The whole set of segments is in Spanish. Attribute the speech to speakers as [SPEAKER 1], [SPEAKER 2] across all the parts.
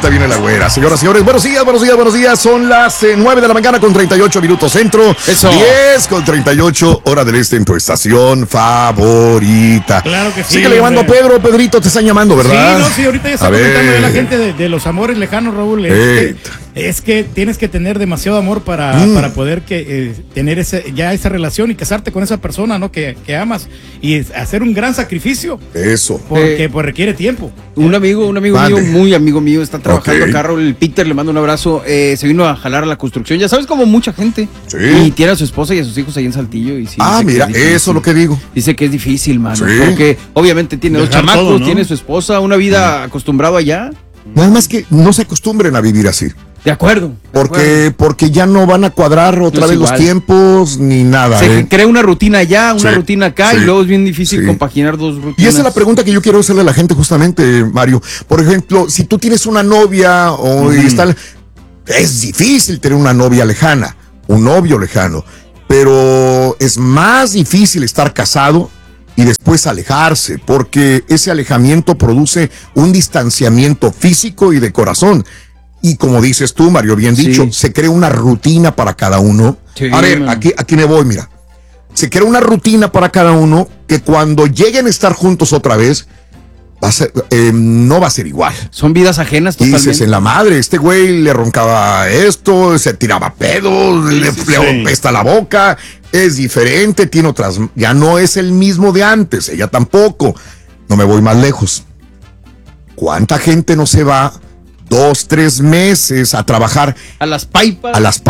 [SPEAKER 1] ahorita viene la güera. Señoras y señores, buenos días. Son las 9 de la mañana con 38 minutos centro.
[SPEAKER 2] Eso.
[SPEAKER 1] 10 con 38 hora del este en tu estación favorita.
[SPEAKER 3] Claro que sí.
[SPEAKER 1] Síguele llamando a Pedro. Pedrito, te están llamando, ¿verdad?
[SPEAKER 3] Sí, ahorita ya está comentando de la gente de los amores lejanos, Raúl. Es que tienes que tener demasiado amor para poder tener esa relación y casarte con esa persona, ¿no? Que amas y hacer un gran sacrificio.
[SPEAKER 1] Eso.
[SPEAKER 3] Porque pues requiere tiempo.
[SPEAKER 2] Un amigo mío, muy amigo mío, está trabajando acá, Raúl, el Peter, le mando un abrazo. Se vino a jalar a la construcción, ya sabes, como mucha gente.
[SPEAKER 1] Sí.
[SPEAKER 2] Y tiene a su esposa y a sus hijos ahí en Saltillo. Y sí,
[SPEAKER 1] mira, eso es lo que digo.
[SPEAKER 2] Dice que es difícil, mano.
[SPEAKER 1] Sí.
[SPEAKER 2] Porque obviamente tiene dos chamacos,
[SPEAKER 3] todo, ¿no?
[SPEAKER 2] Tiene su esposa, una vida acostumbrado allá.
[SPEAKER 1] Nada más que no se acostumbren a vivir así.
[SPEAKER 2] De acuerdo.
[SPEAKER 1] Porque ya no van a cuadrar otra vez los tiempos ni nada.
[SPEAKER 2] Se crea una rutina allá, una rutina acá,
[SPEAKER 1] sí,
[SPEAKER 2] y luego es bien difícil compaginar dos rutinas.
[SPEAKER 1] Y esa es la pregunta que yo quiero hacerle a la gente justamente, Mario. Por ejemplo, si tú tienes una novia es difícil tener una novia lejana, un novio lejano, pero es más difícil estar casado y después alejarse, porque ese alejamiento produce un distanciamiento físico y de corazón. Y como dices tú, Mario, bien dicho, se crea una rutina para cada uno.
[SPEAKER 2] Sí,
[SPEAKER 1] a ver, aquí me voy, mira. Se crea una rutina para cada uno que cuando lleguen a estar juntos otra vez, no va a ser igual.
[SPEAKER 2] Son vidas ajenas
[SPEAKER 1] Y
[SPEAKER 2] totalmente.
[SPEAKER 1] dices, en la madre, este güey le roncaba esto, se tiraba pedos, le apesta la boca, es diferente, tiene otras, ya no es el mismo de antes, ella tampoco. No me voy más lejos. ¿Cuánta gente no se va 2, 3 meses a trabajar?
[SPEAKER 2] A las pipas.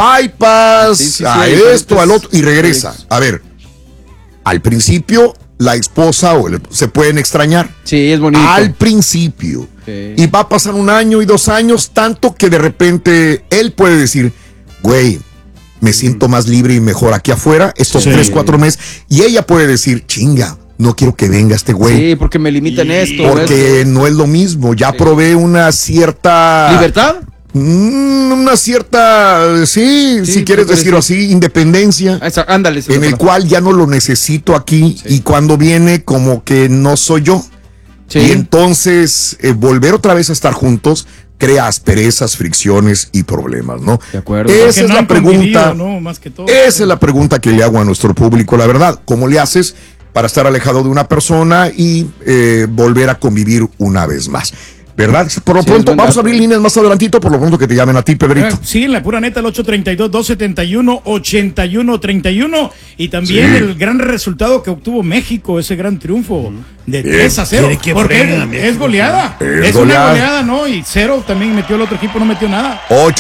[SPEAKER 1] A esto, al otro, y regresa. A ver, al principio la esposa se pueden extrañar.
[SPEAKER 2] Sí, es bonito.
[SPEAKER 1] Al principio.
[SPEAKER 2] Sí.
[SPEAKER 1] Y va a pasar 1 año y 2 años, tanto que de repente él puede decir, güey, me siento más libre y mejor aquí afuera, estos 3, 4 meses. Y ella puede decir, chinga, no quiero que venga este güey.
[SPEAKER 2] Sí, porque me limitan esto.
[SPEAKER 1] Porque no es lo mismo. Ya probé una cierta...
[SPEAKER 2] ¿Libertad?
[SPEAKER 1] Una cierta, si quieres decirlo así, independencia.
[SPEAKER 2] Ándale.
[SPEAKER 1] En el cual ya no lo necesito aquí y cuando viene como que no soy yo. Sí. Y entonces volver otra vez a estar juntos crea asperezas, fricciones y problemas, ¿no?
[SPEAKER 2] De acuerdo.
[SPEAKER 1] Esa es la pregunta.
[SPEAKER 3] ¿No? Más que todo.
[SPEAKER 1] Esa es la pregunta que le hago a nuestro público, la verdad. ¿Cómo le haces para estar alejado de una persona y volver a convivir una vez más? ¿Verdad? Por lo pronto, vamos a abrir líneas más adelantito, por lo pronto que te llamen a ti, Pedrito.
[SPEAKER 3] Sí, en la pura neta, el 832-271-8131. Y también el gran resultado que obtuvo México, ese gran triunfo de 3-0. Porque es goleada. Es una goleada, ¿no? Y 0 también metió el otro equipo, no metió nada.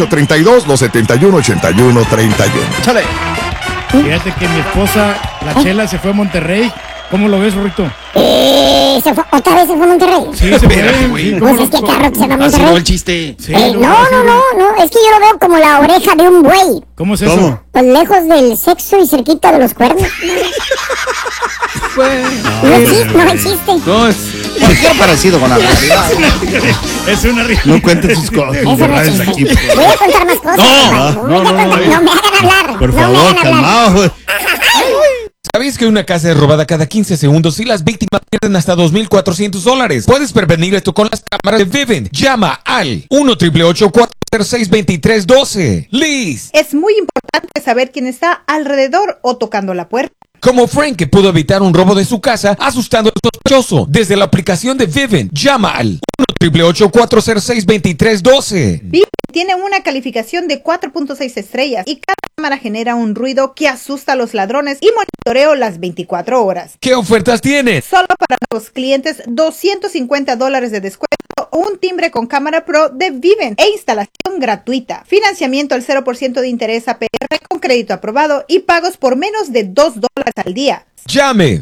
[SPEAKER 1] 832-271-8131.
[SPEAKER 2] Chale.
[SPEAKER 3] Fíjate que mi esposa, la Chela, se fue a Monterrey. ¿Cómo lo ves, Rorrito?
[SPEAKER 4] ¿Otra vez se fue a Monterrey?
[SPEAKER 3] Sí, se fue.
[SPEAKER 4] Pues es que carro que se va a Monterrey.
[SPEAKER 2] No el chiste.
[SPEAKER 3] Sí,
[SPEAKER 4] no, es que yo lo veo como la oreja de un buey.
[SPEAKER 3] ¿Cómo es eso?
[SPEAKER 4] Pues lejos del sexo y cerquita de los cuernos. No existe.
[SPEAKER 2] No, es cualquier parecido con la realidad.
[SPEAKER 3] Es una realidad.
[SPEAKER 5] No cuenten sus cosas.
[SPEAKER 4] Eso no existe.
[SPEAKER 5] Aquí,
[SPEAKER 4] Voy a contar más cosas.
[SPEAKER 5] No
[SPEAKER 4] me hagan hablar.
[SPEAKER 5] por favor, calmaos.
[SPEAKER 6] ¿Sabías que una casa es robada cada 15 segundos y las víctimas pierden hasta $2,400? Puedes prevenir esto con las cámaras de Vivint. Llama al 1-888-406-2312. Liz.
[SPEAKER 7] Es muy importante saber quién está alrededor o tocando la puerta.
[SPEAKER 6] Como Frank, que pudo evitar un robo de su casa asustando al sospechoso. Desde la aplicación de Vivint, llama al 1-888-406-2312.
[SPEAKER 7] Vivint tiene una calificación de 4.6 estrellas y cada cámara genera un ruido que asusta a los ladrones y monitoreo las 24 horas.
[SPEAKER 6] ¿Qué ofertas tienes?
[SPEAKER 7] Solo para nuevos clientes, $250 de descuento o un timbre con cámara pro de Vivint e instalación gratuita. Financiamiento al 0% de interés APR con crédito aprobado y pagos por menos de $2 al día.
[SPEAKER 6] Llame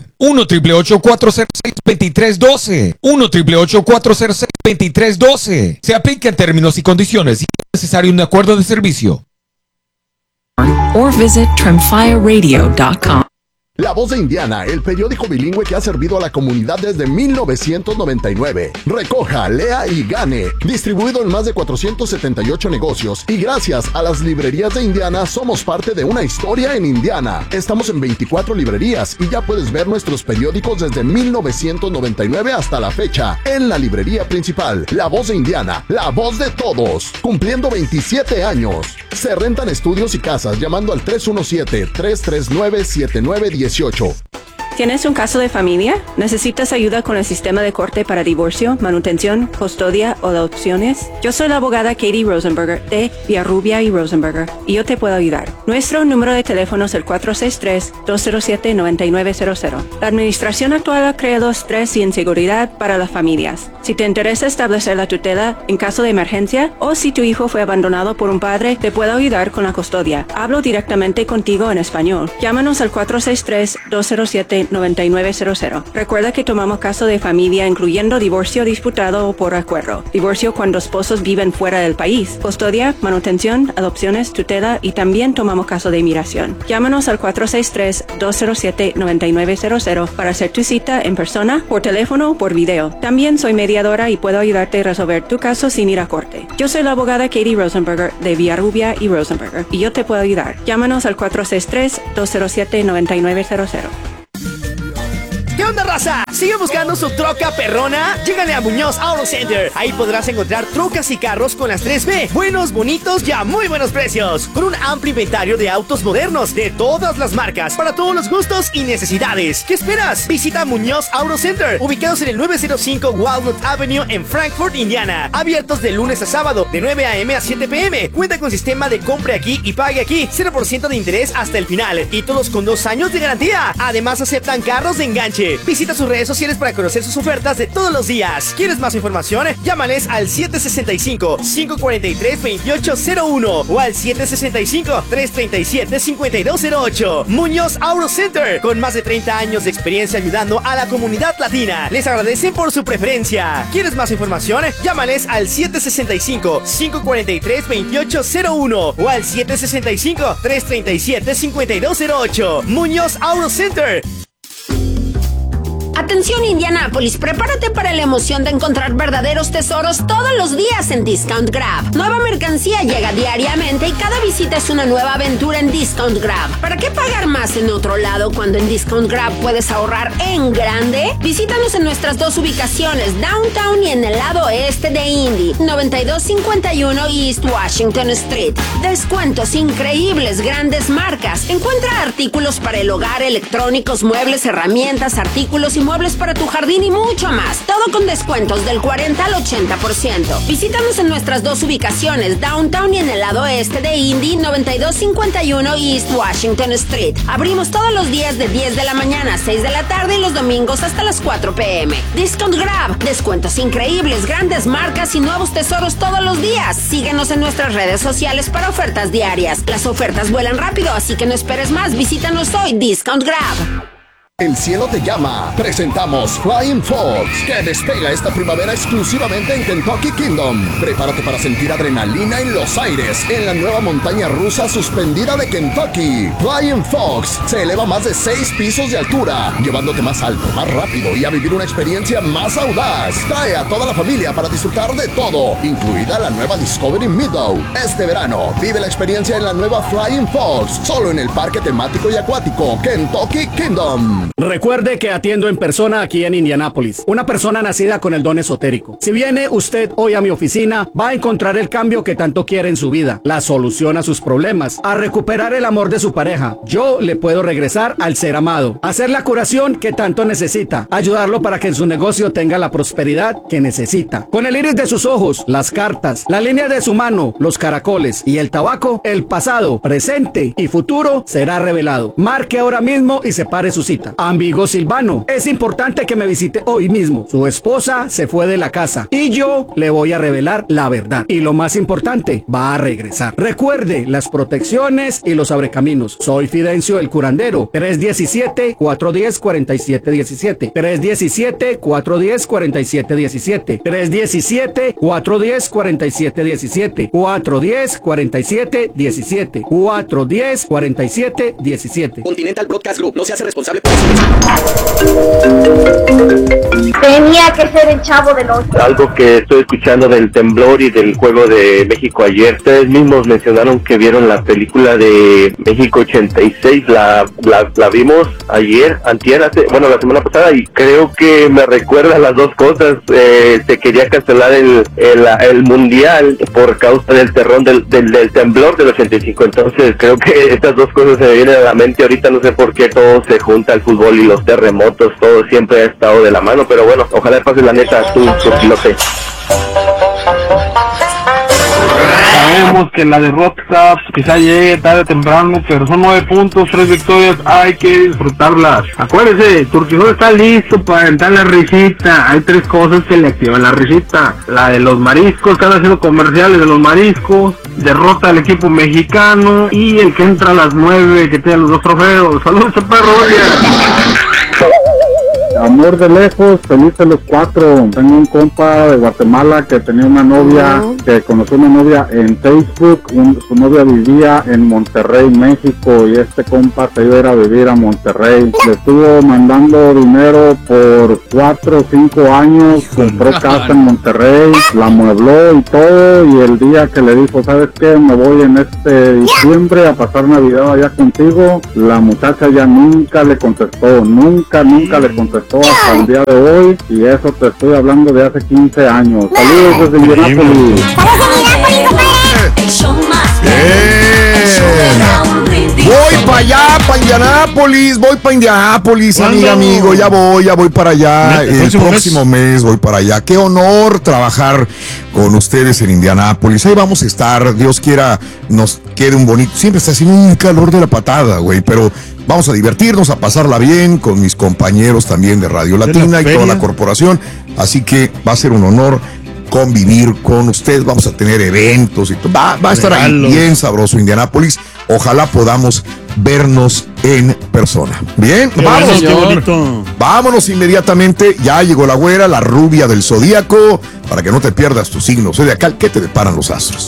[SPEAKER 6] 1-888-406-2312. 1-888-406-2312. Se aplica en términos y condiciones y es necesario un acuerdo de servicio.
[SPEAKER 8] Or visit trimfireradio.com. La Voz de Indiana, el periódico bilingüe que ha servido a la comunidad desde 1999. Recoja, lea y gane. Distribuido en más de 478 negocios. Y gracias a las librerías de Indiana, somos parte de una historia en Indiana. Estamos en 24 librerías y ya puedes ver nuestros periódicos desde 1999 hasta la fecha. En la librería principal, La Voz de Indiana, la voz de todos. Cumpliendo 27 años. Se rentan estudios y casas llamando al 317-339-7918.
[SPEAKER 9] ¿Tienes un caso de familia? ¿Necesitas ayuda con el sistema de corte para divorcio, manutención, custodia o adopciones? Yo soy la abogada Katie Rosenberger de Villarrubia y Rosenberger y yo te puedo ayudar. Nuestro número de teléfono es el 463-207-9900. La administración actual ha creado estrés y inseguridad para las familias. Si te interesa establecer la tutela en caso de emergencia o si tu hijo fue abandonado por un padre, te puedo ayudar con la custodia. Hablo directamente contigo en español. Llámanos al 463-207-9900. Recuerda que tomamos caso de familia incluyendo divorcio disputado o por acuerdo, divorcio cuando esposos viven fuera del país, custodia, manutención, adopciones, tutela y también tomamos caso de inmigración. Llámanos al 463-207-9900 para hacer tu cita en persona, por teléfono o por video. También soy mediadora y puedo ayudarte a resolver tu caso sin ir a corte. Yo soy la abogada Katie Rosenberger de Villarrubia y Rosenberger y yo te puedo ayudar. Llámanos al 463-207-9900.
[SPEAKER 10] ¿Qué onda, raza? ¿Sigue buscando su troca perrona? Llégale a Muñoz Auto Center. Ahí podrás encontrar trocas y carros con las 3B. Buenos, bonitos y a muy buenos precios. Con un amplio inventario de autos modernos de todas las marcas, para todos los gustos y necesidades. ¿Qué esperas? Visita Muñoz Auto Center, ubicados en el 905 Walnut Avenue en Frankfort, Indiana. Abiertos de lunes a sábado, de 9 a.m. a 7 p.m. Cuenta con sistema de compre aquí y pague aquí. 0% de interés hasta el final. Y todos con 2 años de garantía. Además, aceptan carros de enganche. Visita sus redes sociales para conocer sus ofertas de todos los días. ¿Quieres más información? Llámales al 765-543-2801 o al 765-337-5208. Muñoz Auto Center, con más de 30 años de experiencia ayudando a la comunidad latina. Les agradecen por su preferencia. ¿Quieres más información? Llámales al 765-543-2801 o al 765-337-5208. Muñoz Auto Center.
[SPEAKER 11] Atención Indianápolis, prepárate para la emoción de encontrar verdaderos tesoros todos los días en Discount Grab. Nueva mercancía llega diariamente y cada visita es una nueva aventura en Discount Grab. ¿Para qué pagar más en otro lado cuando en Discount Grab puedes ahorrar en grande? Visítanos en nuestras 2 ubicaciones, Downtown y en el lado oeste de Indy, 9251 East Washington Street. Descuentos increíbles, grandes marcas. Encuentra artículos para el hogar, electrónicos, muebles, herramientas, artículos y muebles para tu jardín y mucho más. Todo con descuentos del 40 al 80%. Visítanos en nuestras 2 ubicaciones, Downtown y en el lado este de Indy, 9251 East Washington Street. Abrimos todos los días de 10 de la mañana a 6 de la tarde y los domingos hasta las 4 p.m. Discount Grab, descuentos increíbles, grandes marcas y nuevos tesoros todos los días. Síguenos en nuestras redes sociales para ofertas diarias. Las ofertas vuelan rápido, así que no esperes más. Visítanos hoy, Discount Grab.
[SPEAKER 8] El cielo te llama. Presentamos Flying Fox, que despega esta primavera exclusivamente en Kentucky Kingdom. Prepárate para sentir adrenalina en los aires en la nueva montaña rusa suspendida de Kentucky. Flying Fox se eleva más de 6 pisos de altura, llevándote más alto, más rápido y a vivir una experiencia más audaz. Trae a toda la familia para disfrutar de todo, incluida la nueva Discovery Meadow. Este verano, vive la experiencia en la nueva Flying Fox, solo en el parque temático y acuático Kentucky Kingdom.
[SPEAKER 12] Recuerde que atiendo en persona aquí en Indianápolis. Una persona nacida con el don esotérico. Si viene usted hoy a mi oficina, va a encontrar el cambio que tanto quiere en su vida, la solución a sus problemas, a recuperar el amor de su pareja. Yo le puedo regresar al ser amado, hacer la curación que tanto necesita, ayudarlo para que en su negocio tenga la prosperidad que necesita. Con el iris de sus ojos, las cartas, la línea de su mano, los caracoles y el tabaco, el pasado, presente y futuro será revelado. Marque ahora mismo y separe su cita. vida. Amigo Silvano, es importante que me visite hoy mismo. Su esposa se fue de la casa y yo le voy a revelar la verdad. Y lo más importante, va a regresar. Recuerde las protecciones y los abrecaminos. Soy Fidencio el curandero. 317-410-4717. 317-410-4717. 317-410-4717. 410-4717. 410-4717.
[SPEAKER 10] Continental Broadcast Group no se hace responsable por eso.
[SPEAKER 4] Tenía que ser el Chavo del Ocho.
[SPEAKER 13] Algo que estoy escuchando del temblor y del juego de México ayer. Ustedes mismos mencionaron que vieron la película de México 86. La vimos ayer, antier, la semana pasada, y creo que me recuerda las dos cosas. Se quería cancelar el mundial por causa del del temblor del 85. Entonces creo que estas dos cosas se me vienen a la mente ahorita. No sé por qué todo se junta, el fútbol y los terremotos, todo siempre ha estado de la mano, pero bueno, ojalá pase la neta tu pilote.
[SPEAKER 14] Sabemos que la derrota quizá llegue tarde o temprano, pero son 9 puntos, 3 victorias, hay que disfrutarlas. Acuérdese, Turquijol está listo para aventar la risita. Hay 3 cosas que le activan la risita: la de los mariscos, están haciendo comerciales de los mariscos, derrota al equipo mexicano, y el que entra a las 9, que tiene los 2 trofeos. ¡Saludos, perro!
[SPEAKER 15] Amor de lejos, felices los 4. Tengo un compa de Guatemala que tenía una novia, que conoció una novia en Facebook. Su novia vivía en Monterrey, México, y este compa se iba a ir a vivir a Monterrey. Le estuvo mandando dinero por 4 o 5 años, compró casa en Monterrey, la amuebló y todo, y el día que le dijo, ¿sabes qué? Me voy en este diciembre a pasar Navidad allá contigo, la muchacha ya nunca le contestó, nunca le contestó hasta el día de hoy, y eso te estoy hablando de hace 15 años. Saludos desde Indianápolis.
[SPEAKER 1] Voy para allá, para Indianápolis, amigo, ya voy para allá. El próximo mes voy para allá. Qué honor trabajar con ustedes en Indianápolis. Ahí vamos a estar, Dios quiera, nos quede un bonito. Siempre está haciendo un calor de la patada, güey, pero vamos a divertirnos, a pasarla bien con mis compañeros también de Radio Latina y toda la corporación. Así que va a ser un honor convivir con ustedes. Vamos a tener eventos y todo. Va a estar ahí bien sabroso Indianápolis. Ojalá podamos vernos en persona. Bien, vámonos inmediatamente. Ya llegó la güera, la rubia del zodíaco, para que no te pierdas tu signo zodiacal. ¿Qué te deparan los astros?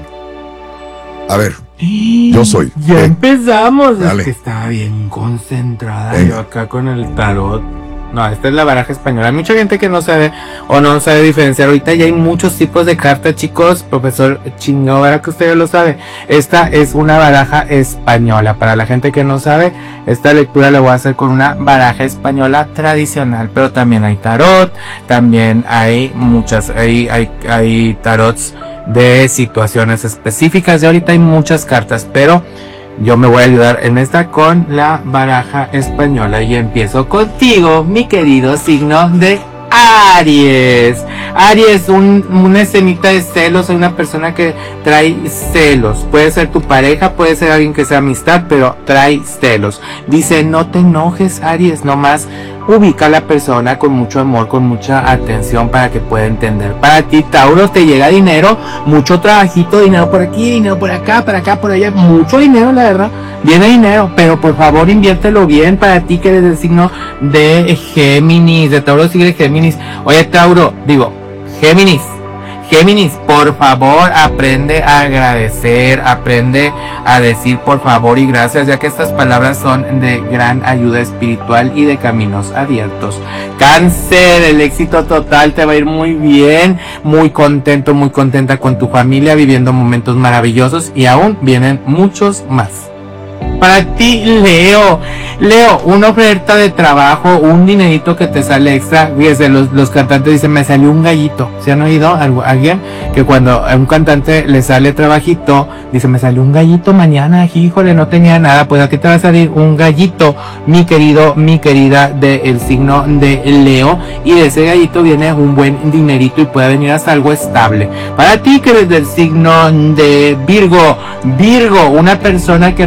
[SPEAKER 1] A ver, yo soy.
[SPEAKER 16] Ya empezamos.
[SPEAKER 1] Dale.
[SPEAKER 16] Es que estaba bien concentrada yo acá con el tarot. No, esta es la baraja española. Hay mucha gente que no sabe o no sabe diferenciar. Ahorita ya hay muchos tipos de cartas, chicos. Profesor Chingado, ¿verdad que usted lo sabe? Esta es una baraja española. Para la gente que no sabe, esta lectura la voy a hacer con una baraja española tradicional. Pero también hay tarot, también hay muchas, hay tarots de situaciones específicas. Y ahorita hay muchas cartas, pero yo me voy a ayudar en esta con la baraja española y empiezo contigo, mi querido signo de Aries. Aries, una escenita de celos, hay una persona que trae celos. Puede ser tu pareja, puede ser alguien que sea amistad, pero trae celos. Dice, no te enojes, Aries, nomás ubica a la persona con mucho amor, con mucha atención para que pueda entender. Para ti, Tauro, te llega dinero, mucho trabajito, dinero por aquí, dinero por acá, por allá, mucho dinero, la verdad, viene dinero, pero por favor inviértelo bien. Para ti que eres del signo de Géminis, de Tauro sigue Géminis. Oye, Tauro, Géminis, por favor, aprende a agradecer, aprende a decir por favor y gracias, ya que estas palabras son de gran ayuda espiritual y de caminos abiertos. Cáncer, el éxito total, te va a ir muy bien, muy contento, muy contenta con tu familia, viviendo momentos maravillosos y aún vienen muchos más. Para ti, Leo, una oferta de trabajo, un dinerito que te sale extra. Fíjese, los cantantes dicen, me salió un gallito. ¿Se han oído alguien que cuando a un cantante le sale trabajito, dice, me salió un gallito mañana, híjole, no tenía nada? Pues aquí te va a salir un gallito, mi querido, mi querida, del signo de Leo, y de ese gallito viene un buen dinerito y puede venir hasta algo estable. Para ti que eres del signo de Virgo, una persona que regresa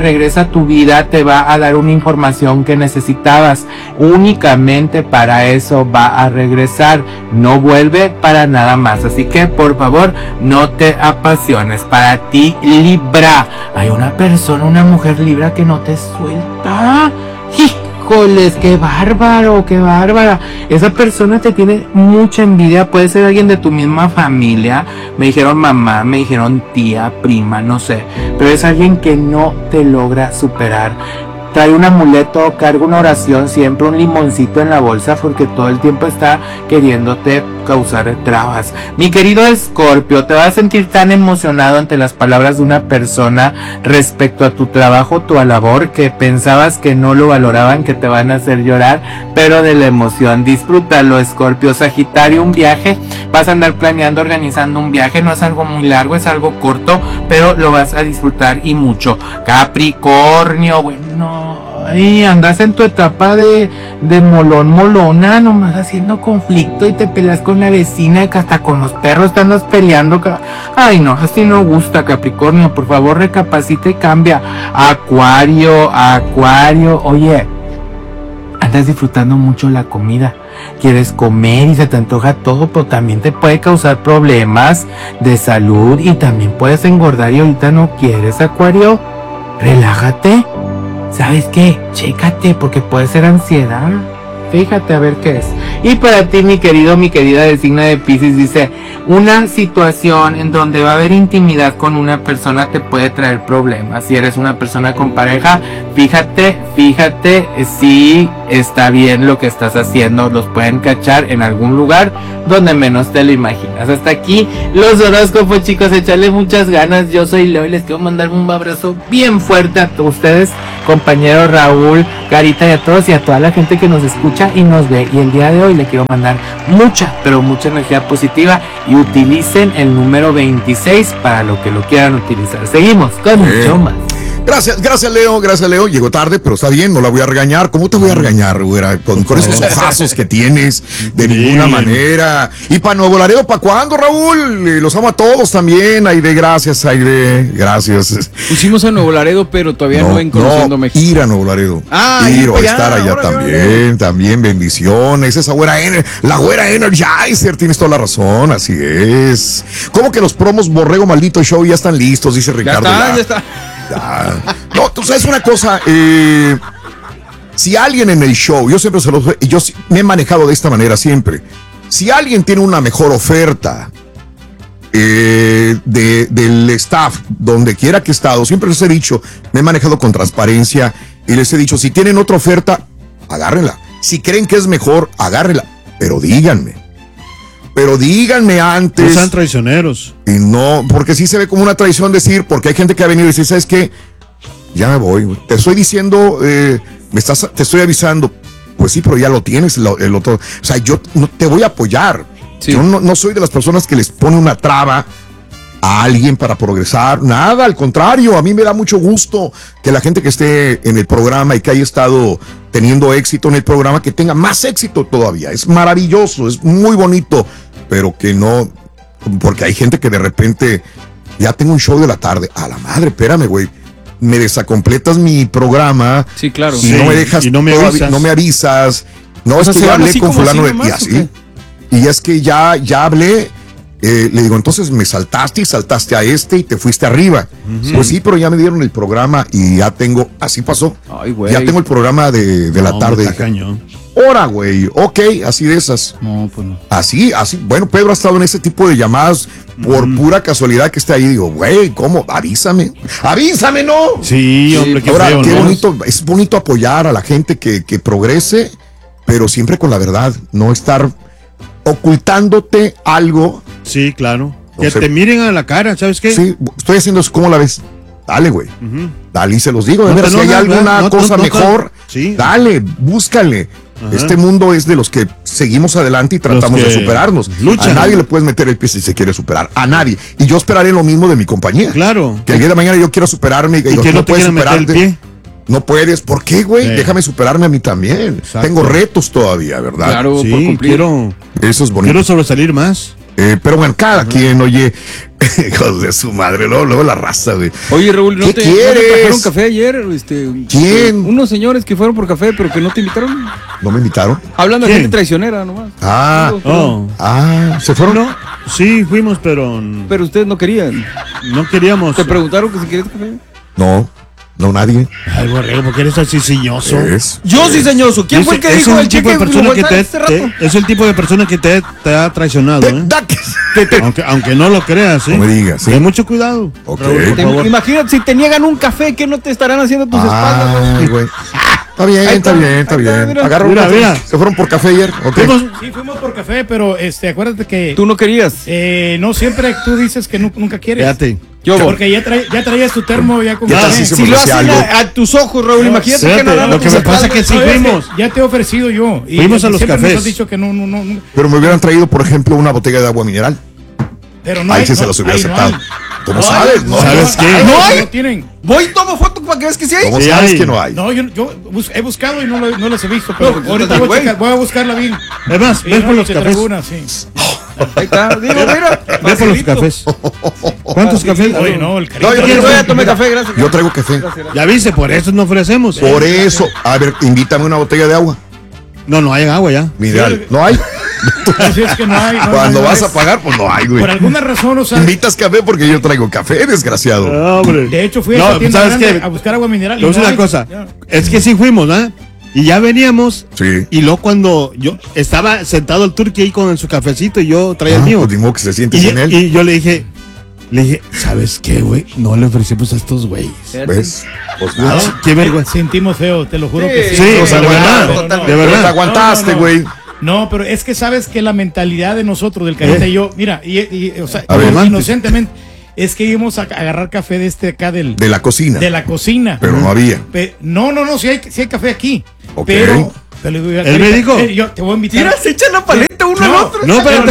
[SPEAKER 16] a tu vida te va a dar una información que necesitabas. Únicamente para eso va a regresar. No vuelve para nada más. Así que por favor no te apasiones. Para ti, Libra, hay una persona, una mujer Libra que no te suelta. Híjoles, qué bárbaro, qué bárbara. Esa persona te tiene mucha envidia. Puede ser alguien de tu misma familia. Me dijeron mamá, me dijeron tía, prima, no sé. Pero es alguien que no te logra superar. Trae un amuleto, carga una oración, siempre un limoncito en la bolsa porque todo el tiempo está queriéndote causar trabas. Mi querido Escorpio, te vas a sentir tan emocionado ante las palabras de una persona respecto a tu trabajo, tu labor, que pensabas que no lo valoraban, que te van a hacer llorar, pero de la emoción. Disfrútalo, Escorpio. Sagitario, un viaje. Vas a andar planeando, organizando un viaje. No es algo muy largo, es algo corto, pero lo vas a disfrutar y mucho. Capricornio, bueno, ay, andas en tu etapa de molona, nomás haciendo conflicto y te peleas con la vecina, que hasta con los perros te andas peleando. Ay, no, así no gusta, Capricornio. Por favor, recapacita y cambia. Acuario, oye, andas disfrutando mucho la comida. Quieres comer y se te antoja todo, pero también te puede causar problemas de salud y también puedes engordar y ahorita no quieres, Acuario. Relájate. ¿Sabes qué? Chécate, porque puede ser ansiedad. Fíjate a ver qué es. Y para ti, mi querida de signo de Piscis, dice: una situación en donde va a haber intimidad con una persona te puede traer problemas. Si eres una persona con pareja, fíjate si está bien lo que estás haciendo. Los pueden cachar en algún lugar donde menos te lo imaginas. Hasta aquí los horóscopos, chicos. Echarle muchas ganas. Yo soy Leo y les quiero mandar un abrazo bien fuerte a todos ustedes, compañero Raúl, Carita, y a todos y a toda la gente que nos escucha y nos ve. Y el día de hoy le quiero mandar mucha energía positiva, y utilicen el número 26 para lo que lo quieran utilizar. Seguimos con mucho más.
[SPEAKER 1] Gracias Leo, llegó tarde, pero está bien, no la voy a regañar. ¿Cómo te voy a regañar, güera? Con esos ojazos que tienes, de ninguna manera. Y para Nuevo Laredo, ¿para cuándo, Raúl? Los amo a todos también. Aide, gracias.
[SPEAKER 2] Pusimos a Nuevo Laredo, pero todavía no en Conociendo México.
[SPEAKER 1] Ir a Nuevo Laredo. Ir a estar allá también, bendiciones. Esa la güera Energizer, tienes toda la razón, así es. ¿Cómo que los promos Borrego Maldito Show ya están listos? Dice Ricardo.
[SPEAKER 2] Ya está.
[SPEAKER 1] No, tú sabes una cosa, si alguien en el show, yo me he manejado de esta manera siempre. Si alguien tiene una mejor oferta del staff, donde quiera que he estado, siempre les he dicho, me he manejado con transparencia y les he dicho, si tienen otra oferta, agárrenla. Si creen que es mejor, agárrenla, pero díganme antes.
[SPEAKER 5] No sean traicioneros.
[SPEAKER 1] Y no, porque sí se ve como una traición decir, porque hay gente que ha venido y dice, ¿sabes qué? Ya me voy. Te estoy diciendo, te estoy avisando. Pues sí, pero ya lo tienes, el otro. O sea, yo no te voy a apoyar. Sí. Yo no soy de las personas que les pone una traba a alguien para progresar. Nada, al contrario, a mí me da mucho gusto que la gente que esté en el programa y que haya estado teniendo éxito en el programa, que tenga más éxito todavía. Es maravilloso, es muy bonito. Pero que no, porque hay gente que de repente, ya tengo un show de la tarde, a la madre, espérame, güey, me desacompletas mi programa.
[SPEAKER 2] Sí, claro.
[SPEAKER 1] Y no me dejas,
[SPEAKER 5] y no me
[SPEAKER 1] avisas. No, es que ya hablé con fulano y así. Y es que ya hablé, le digo, entonces me saltaste a y te fuiste arriba. Pues sí, pero ya me dieron el programa y ya tengo, así pasó.
[SPEAKER 2] Ay, güey.
[SPEAKER 1] Ya tengo el programa de la tarde. Ahora, güey, ok, así de esas.
[SPEAKER 5] No, pues no.
[SPEAKER 1] Así, bueno, Pedro ha estado en ese tipo de llamadas por pura casualidad que está ahí. Digo, güey, ¿cómo? Avísame, ¿no?
[SPEAKER 5] Sí, hombre, qué
[SPEAKER 1] ahora,
[SPEAKER 5] feo,
[SPEAKER 1] qué
[SPEAKER 5] ¿no?
[SPEAKER 1] bonito, es bonito apoyar a la gente que progrese, pero siempre con la verdad, no estar ocultándote algo.
[SPEAKER 5] Sí, claro.
[SPEAKER 1] No
[SPEAKER 5] Que
[SPEAKER 1] sé.
[SPEAKER 5] te miren a la cara, ¿sabes qué?
[SPEAKER 1] Sí, estoy haciendo eso, ¿cómo la ves? Dale, güey. Dale, y se los digo, de
[SPEAKER 5] No,
[SPEAKER 1] veras, si hay alguna cosa mejor,
[SPEAKER 5] sí.
[SPEAKER 1] dale, búscale. Ajá. Este mundo es de los que seguimos adelante y tratamos de superarnos.
[SPEAKER 5] Luchan.
[SPEAKER 1] A nadie le puedes meter el pie si se quiere superar. A nadie. Y yo esperaré lo mismo de mi compañía.
[SPEAKER 5] Claro.
[SPEAKER 1] Que el día de mañana yo quiero superarme.
[SPEAKER 5] ¿Y que no te
[SPEAKER 1] puedes
[SPEAKER 5] quieren meter el pie?
[SPEAKER 1] No puedes. ¿Por qué, güey?
[SPEAKER 5] Sí.
[SPEAKER 1] Déjame superarme a mí también.
[SPEAKER 5] Exacto.
[SPEAKER 1] Tengo retos todavía, ¿verdad?
[SPEAKER 2] Claro,
[SPEAKER 5] Sí,
[SPEAKER 2] por cumplir.
[SPEAKER 1] Eso es bonito.
[SPEAKER 5] Quiero sobresalir más.
[SPEAKER 1] Pero bueno, cada quien, oye, hijos de su madre, luego la raza, güey.
[SPEAKER 2] Oye, Raúl, ¿no te trajeron café ayer?
[SPEAKER 1] ¿Quién?
[SPEAKER 2] Unos señores que fueron por café, pero que no te invitaron.
[SPEAKER 1] ¿No me invitaron?
[SPEAKER 2] Hablando de gente traicionera nomás.
[SPEAKER 1] ¿Se fueron?
[SPEAKER 5] No, sí, fuimos, pero
[SPEAKER 2] ustedes no querían.
[SPEAKER 5] No queríamos.
[SPEAKER 2] ¿Te preguntaron que si querías café?
[SPEAKER 1] No, nadie.
[SPEAKER 5] Ay, Borrego, ¿por qué eres así ciñoso?
[SPEAKER 2] Yo ciñoso. ¿Quién fue el que dijo el cheque?
[SPEAKER 5] Es el tipo de persona que te ha traicionado, ¿eh? Aunque no lo creas, ¿eh?
[SPEAKER 1] No me digas, ¿sí?
[SPEAKER 5] Ten mucho cuidado.
[SPEAKER 1] Okay.
[SPEAKER 5] Raúl, por favor.
[SPEAKER 2] Imagínate, si te niegan un café, ¿qué no te estarán haciendo tus espaldas?
[SPEAKER 1] Güey. Está bien. Agarra
[SPEAKER 5] mira.
[SPEAKER 1] ¿Se fueron por café ayer? Okay.
[SPEAKER 3] Sí, fuimos por café, pero acuérdate que...
[SPEAKER 2] ¿Tú no querías?
[SPEAKER 3] No, siempre tú dices que nunca quieres.
[SPEAKER 5] Fíjate.
[SPEAKER 3] Porque ya traías tu termo ya con café.
[SPEAKER 2] Si lo hacen a tus ojos, Raúl, imagínate que no.
[SPEAKER 5] Lo que me pasa es que sí fuimos.
[SPEAKER 3] Ya te he ofrecido yo.
[SPEAKER 5] Fuimos a los cafés.
[SPEAKER 3] Nos has dicho que no.
[SPEAKER 1] Pero me hubieran traído, por ejemplo, una botella de agua mineral.
[SPEAKER 3] Pero no
[SPEAKER 1] ahí
[SPEAKER 3] hay,
[SPEAKER 1] sí se los hubiera aceptado. ¿Cómo
[SPEAKER 5] sabes?
[SPEAKER 1] No,
[SPEAKER 5] ¿Sabes qué?
[SPEAKER 2] ¿No hay?
[SPEAKER 3] No tienen.
[SPEAKER 2] Voy y tomo foto para que veas que sí hay.
[SPEAKER 1] ¿Cómo sabes que no hay?
[SPEAKER 3] No, yo he buscado y no los he visto, pero ahorita voy a buscarla bien.
[SPEAKER 5] Además, ves por los cafés.
[SPEAKER 2] Ahí está, digo, mira.
[SPEAKER 5] Ve por los cafés. ¿Cuántos cafés?
[SPEAKER 3] Oye, no, el cariño.
[SPEAKER 2] Yo ya tomé café, gracias.
[SPEAKER 1] Yo traigo café.
[SPEAKER 5] Ya viste, por eso no ofrecemos.
[SPEAKER 1] Por eso. A ver, invítame una botella de agua.
[SPEAKER 5] No hay agua ya.
[SPEAKER 1] Mineral. ¿No hay?
[SPEAKER 3] Así es que no hay.
[SPEAKER 1] Cuando vas a pagar, pues no hay, güey.
[SPEAKER 3] Por alguna razón,
[SPEAKER 1] Invitas café porque yo traigo café, desgraciado.
[SPEAKER 5] No, hombre.
[SPEAKER 3] De hecho, fui a esa tienda grande a buscar agua mineral.
[SPEAKER 5] Te voy a decir una cosa. Es que sí fuimos, ¿ah? Y ya veníamos.
[SPEAKER 1] Sí.
[SPEAKER 5] Y luego cuando yo estaba sentado el turqui ahí con su cafecito y yo traía el mío.
[SPEAKER 1] Pues digo que se siente sin él.
[SPEAKER 5] Y yo le dije, ¿sabes qué, güey? No le ofrecimos a estos güeyes.
[SPEAKER 1] ¿Ves? Pues
[SPEAKER 5] nada. Qué vergüenza.
[SPEAKER 3] Sentimos feo, te lo juro que sí.
[SPEAKER 5] Sí,
[SPEAKER 1] o sea,
[SPEAKER 5] de verdad. De verdad.
[SPEAKER 1] Te aguantaste, güey.
[SPEAKER 3] No, pero es que sabes que la mentalidad de nosotros, del Carita y yo, mira, o sea, inocentemente, es que íbamos a agarrar café de acá de
[SPEAKER 1] la cocina.
[SPEAKER 3] De la cocina.
[SPEAKER 1] Pero no había.
[SPEAKER 3] No, sí hay café aquí.
[SPEAKER 1] Okay.
[SPEAKER 3] Pero
[SPEAKER 5] él me dijo,
[SPEAKER 3] yo te voy a invitar.
[SPEAKER 2] Mira, se echan la paleta uno al otro.
[SPEAKER 5] No, espérate.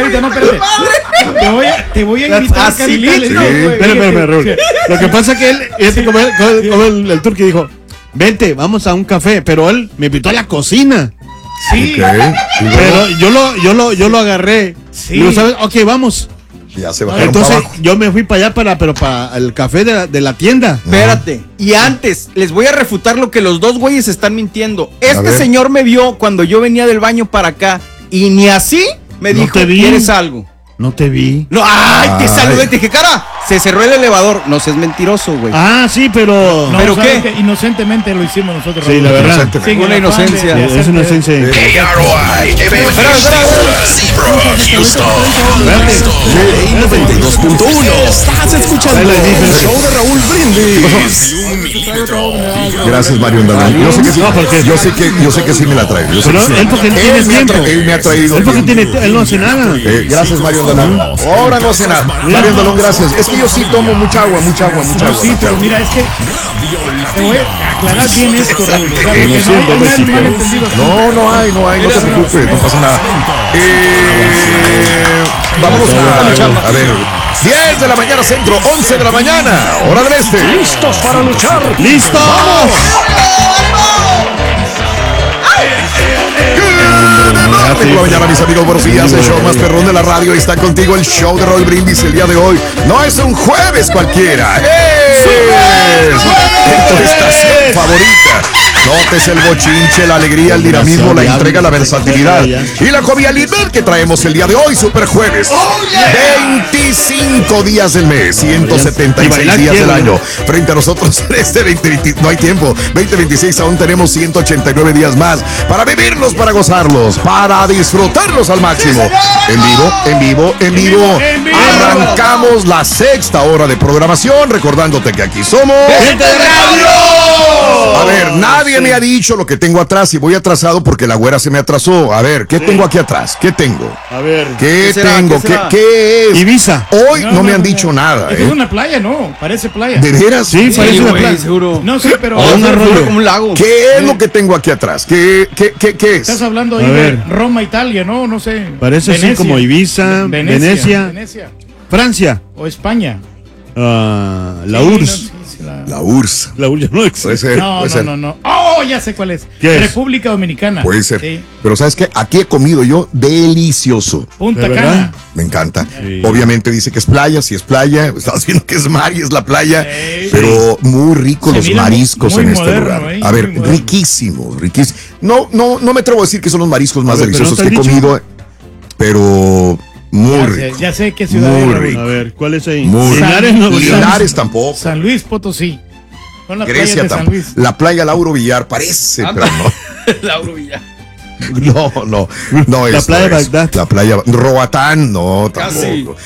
[SPEAKER 3] Te voy a invitar, Carita.
[SPEAKER 5] Espérame, Raúl. Lo que pasa es que él, como el turqui dijo, vente, vamos a un café, pero él me invitó a la cocina.
[SPEAKER 3] Sí.
[SPEAKER 1] Okay.
[SPEAKER 5] Pero yo lo agarré. Sí. Y digo, ¿sabes? Ok, vamos.
[SPEAKER 1] Ya se bajaron.
[SPEAKER 5] Entonces yo me fui para allá para el café de la tienda.
[SPEAKER 2] Espérate. Y antes, les voy a refutar lo que los dos güeyes están mintiendo. Este señor me vio cuando yo venía del baño para acá y ni así me dijo, ¿quieres algo?
[SPEAKER 5] No te vi.
[SPEAKER 2] No, te saludé, te dije, cara, se cerró el elevador. No seas mentiroso, güey.
[SPEAKER 5] Ah, sí, pero...
[SPEAKER 3] No, ¿pero qué? Inocentemente lo hicimos nosotros.
[SPEAKER 5] Sí, la verdad.
[SPEAKER 2] Una inocencia.
[SPEAKER 5] Es una inocencia.
[SPEAKER 8] Ley 92.1. Estás escuchando el show de Raúl Brindis.
[SPEAKER 1] Gracias, Mario Andalán. Yo sé que sí me la traigo.
[SPEAKER 5] Pero él porque tiene tiempo.
[SPEAKER 1] Él me ha traído.
[SPEAKER 5] Él no hace nada.
[SPEAKER 1] Gracias, Mario Andalán. Ahora no sé nada. Mario Andalán, gracias. Es que yo sí tomo mucha agua.
[SPEAKER 3] Sí, pero mira, es que te voy a aclarar bien esto, Raúl.
[SPEAKER 1] No hay, no te preocupes, no pasa nada. Vámonos a ver. 10 de la mañana centro, 11 de la mañana, hora del este.
[SPEAKER 8] ¿Listos para luchar?
[SPEAKER 5] ¡Listos!
[SPEAKER 1] ¡Vamos! Por la mañana, mis amigos, buenos días. El show más perrón de la radio está contigo. El show de Raúl Brindis el día de hoy. No es un jueves cualquiera. ¡Es tu estación favorita! Notes el bochinche, la alegría, el dinamismo, la entrega, la versatilidad y la jovialidad que traemos el día de hoy, Super Jueves. 25 días del mes, 176 días del año. Frente a nosotros en este 2020, no hay tiempo. 2026 aún tenemos 189 días más para vivirlos, para gozarlos, para disfrutarlos al máximo. En vivo. Arrancamos la sexta hora de programación, recordándote que aquí somos
[SPEAKER 2] ¡Gente de Radio!
[SPEAKER 1] A ver, nadie me ha dicho lo que tengo atrás y voy atrasado porque la güera se me atrasó. A ver, ¿qué tengo aquí atrás? ¿Qué tengo?
[SPEAKER 5] A ver.
[SPEAKER 1] ¿Qué tengo? ¿Qué es?
[SPEAKER 5] Ibiza.
[SPEAKER 1] Hoy no me han dicho nada.
[SPEAKER 3] Es una playa, ¿no? Parece playa.
[SPEAKER 1] ¿De veras?
[SPEAKER 5] Sí, parece una playa.
[SPEAKER 2] Seguro.
[SPEAKER 3] No sé, pero...
[SPEAKER 5] un arroyo.
[SPEAKER 2] Como un lago.
[SPEAKER 1] ¿Qué es lo que tengo aquí atrás? ¿Qué es?
[SPEAKER 3] Estás hablando ahí de Roma, Italia, ¿no? No sé.
[SPEAKER 5] Parece así como Ibiza, Venecia. Francia.
[SPEAKER 3] O España.
[SPEAKER 5] La URSS.
[SPEAKER 1] La URSS.
[SPEAKER 5] La URSS no existe.
[SPEAKER 1] Puede ser.
[SPEAKER 3] No. Oh, ya sé cuál es.
[SPEAKER 5] ¿Qué es?
[SPEAKER 3] República Dominicana.
[SPEAKER 1] Puede ser.
[SPEAKER 3] Sí.
[SPEAKER 1] Pero ¿sabes qué? Aquí he comido yo delicioso.
[SPEAKER 3] Punta
[SPEAKER 5] ¿De
[SPEAKER 3] Cana.
[SPEAKER 5] verdad?
[SPEAKER 1] Me encanta.
[SPEAKER 5] Sí.
[SPEAKER 1] Obviamente dice que es playa, si es playa, estás viendo que es mar y es la playa,
[SPEAKER 3] Sí.
[SPEAKER 1] pero muy rico
[SPEAKER 3] Se
[SPEAKER 1] los
[SPEAKER 3] mira
[SPEAKER 1] mariscos
[SPEAKER 3] muy
[SPEAKER 1] en este
[SPEAKER 3] moderno,
[SPEAKER 1] lugar.
[SPEAKER 3] ¿eh?
[SPEAKER 1] A ver,
[SPEAKER 3] Muy moderno.
[SPEAKER 1] riquísimos. No me atrevo a decir que son los mariscos más
[SPEAKER 5] A ver,
[SPEAKER 1] deliciosos
[SPEAKER 5] ¿pero
[SPEAKER 1] que
[SPEAKER 5] no
[SPEAKER 1] he
[SPEAKER 5] te han
[SPEAKER 1] comido, pero muy rico.
[SPEAKER 3] Ya sé qué ciudad
[SPEAKER 1] Muy
[SPEAKER 3] es, Raúl.
[SPEAKER 1] rico.
[SPEAKER 5] A ver, ¿cuál es ahí?
[SPEAKER 1] Muy
[SPEAKER 5] Linares, Nuevo León.
[SPEAKER 1] Linares tampoco.
[SPEAKER 3] San Luis Potosí. Son las playas
[SPEAKER 1] Grecia
[SPEAKER 3] de San
[SPEAKER 1] tampoco.
[SPEAKER 3] Luis.
[SPEAKER 1] La playa Lauro Villar parece, pero no.
[SPEAKER 2] Lauro Villar.
[SPEAKER 1] No
[SPEAKER 5] La
[SPEAKER 1] es.
[SPEAKER 5] playa
[SPEAKER 1] no es.
[SPEAKER 5] Bagdad.
[SPEAKER 1] La playa Roatán, no,
[SPEAKER 2] Casi.
[SPEAKER 1] tampoco.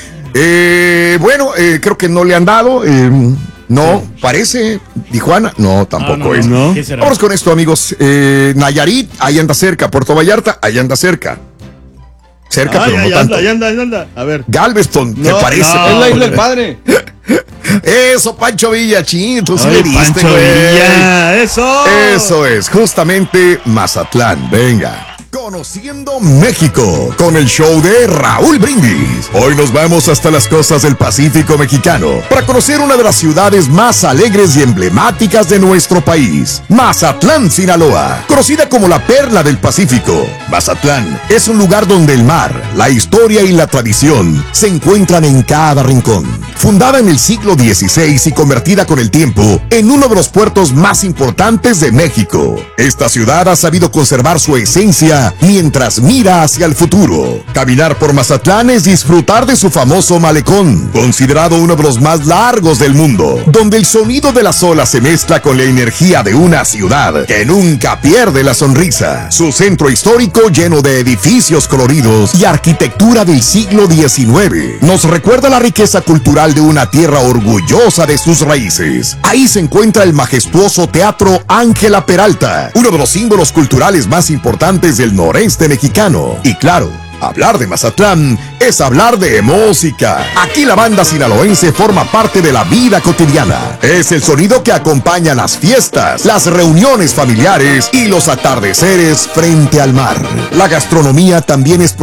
[SPEAKER 1] Creo que no le han dado. No, parece. Tijuana, no, tampoco es.
[SPEAKER 5] ¿No?
[SPEAKER 3] ¿Qué será?
[SPEAKER 1] Vamos con esto, amigos. Nayarit, ahí anda cerca. Puerto Vallarta, ahí anda cerca. Cerca, pero no tanto.
[SPEAKER 5] Ahí anda. A ver.
[SPEAKER 1] Galveston, ¿te
[SPEAKER 5] No,
[SPEAKER 1] parece?
[SPEAKER 5] no.
[SPEAKER 2] Es la isla del padre.
[SPEAKER 1] Eso, Pancho Villa, ching, tú sí
[SPEAKER 5] Ay,
[SPEAKER 1] le diste,
[SPEAKER 5] Pancho
[SPEAKER 1] güey.
[SPEAKER 5] Villa, eso.
[SPEAKER 1] Eso es, justamente Mazatlán, venga. Conociendo México, con el show de Raúl Brindis. Hoy nos vamos hasta las costas del Pacífico mexicano para conocer una de las ciudades más alegres y emblemáticas de nuestro país, Mazatlán, Sinaloa, conocida como la perla del Pacífico. Mazatlán es un lugar donde el mar, la historia y la tradición se encuentran en cada rincón. Fundada en el siglo XVI y convertida con el tiempo en uno de los puertos más importantes de México, esta ciudad ha sabido conservar su esencia mientras mira hacia el futuro. Caminar por Mazatlán es disfrutar de su famoso malecón, considerado uno de los más largos del mundo, donde el sonido de las olas se mezcla con la energía de una ciudad que nunca pierde la sonrisa. Su centro histórico, lleno de edificios coloridos y arquitectura del siglo XIX, nos recuerda la riqueza cultural de una tierra orgullosa de sus raíces. Ahí se encuentra el majestuoso Teatro Ángela Peralta, uno de los símbolos culturales más importantes del noreste mexicano. Y claro, hablar de Mazatlán es hablar de música. Aquí la banda sinaloense forma parte de la vida cotidiana. Es el sonido que acompaña las fiestas, las reuniones familiares y los atardeceres frente al mar. La gastronomía también es